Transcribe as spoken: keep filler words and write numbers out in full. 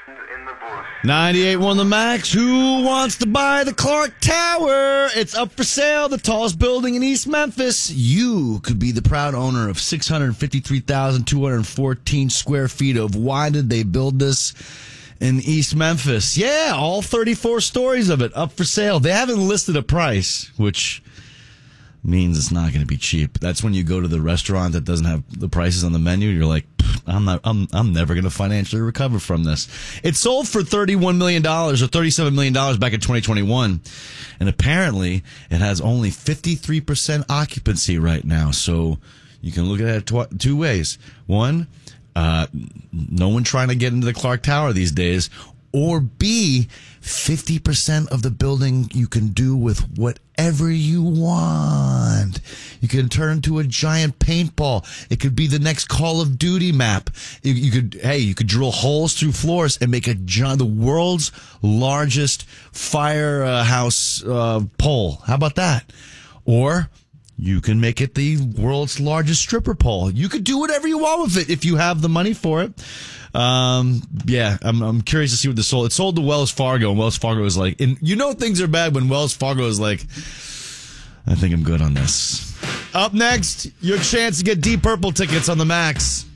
In the bush. ninety-eight won the Max. Who wants to buy the Clark Tower? It's up for sale, the tallest building in East Memphis. You could be the proud owner of six hundred fifty-three thousand two hundred fourteen square feet of why did they build this in East Memphis? Yeah, all thirty-four stories of it up for sale. They haven't listed a price, which means it's not going to be cheap. That's when you go to the restaurant that doesn't have the prices on the menu. You're like, I'm not. I'm. I'm never going to financially recover from this. It sold for thirty-one million dollars or thirty-seven million dollars back in twenty twenty-one, and apparently it has only fifty-three percent occupancy right now. So you can look at it tw- two ways. One, uh, no one trying to get into the Clark Tower these days. Or B, fifty percent of the building you can do with whatever you want. You can turn into a giant paintball. It could be the next Call of Duty map. You, you could, hey, you could drill holes through floors and make a giant, the world's largest firehouse uh, pole. How about that? Or you can make it the world's largest stripper pole. You could do whatever you want with it if you have the money for it. Um, yeah, I'm, I'm curious to see what this sold. It sold to Wells Fargo, and Wells Fargo is like, and you know things are bad when Wells Fargo is like, I think I'm good on this. Up next, your chance to get Deep Purple tickets on the Max.